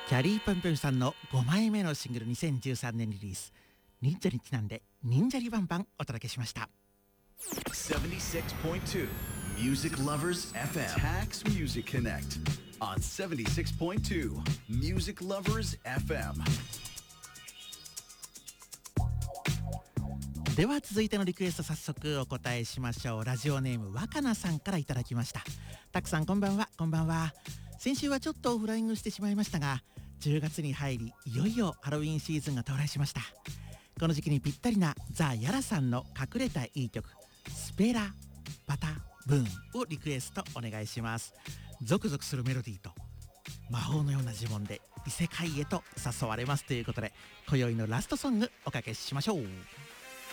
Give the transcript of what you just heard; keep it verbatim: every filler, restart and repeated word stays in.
キャリーパンパンさんのごまいめのシングルにせんじゅうさんねんリリース、忍者にちなんで忍者リバンバンお届けしました。 セブンティシックスポイントツー Music Lovers エフエム Tax Music Connect on セブンティシックスポイントツー Music Lovers エフエム。 では続いてのリクエスト早速お答えしましょう。ラジオネーム若菜さんからいただきました。たくさんこんばんは。こんばんは。先週はちょっとフライングしてしまいましたが、じゅうがつに入りいよいよハロウィンシーズンが到来しました。この時期にぴったりなザ・ヤラさんの隠れたいい曲スペラパタブーンをリクエストお願いします。ゾクゾクするメロディーと魔法のような呪文で異世界へと誘われますということで、今宵のラストソングおかけしましょう。